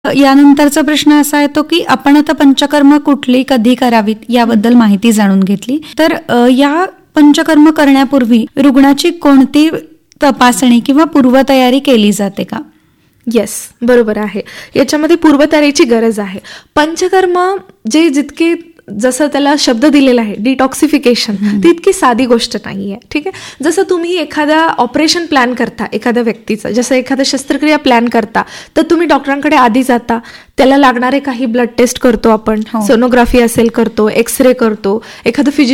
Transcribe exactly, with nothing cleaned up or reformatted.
यानंतरचा प्रश्न असा येतो की आपण आता पंचकर्म कुठली कधी करावीत याबद्दल माहिती जाणून घेतली. तर अ, या पंचकर्म करण्यापूर्वी रुग्णाची कोणती तपासणी किंवा पूर्वतयारी केली जाते का? येस, बरोबर आहे. याच्यामध्ये पूर्वतयारीची गरज आहे. पंचकर्म जे जितके जसं त्याला शब्द दिलेला आहे डिटॉक्सिफिकेशन, ती इतकी साधी गोष्ट नाही आहे. ठीक आहे. जसं तुम्ही एखादा ऑपरेशन प्लॅन करता एखाद्या व्यक्तीचं, जसं एखादं शस्त्रक्रिया प्लॅन करता, तर तुम्ही डॉक्टरांकडे आधी जाता, त्याला लागणारे काही ब्लड टेस्ट करतो आपण, सोनोग्राफी असेल करतो, एक्स रे करतो, एखादं फिजिशियन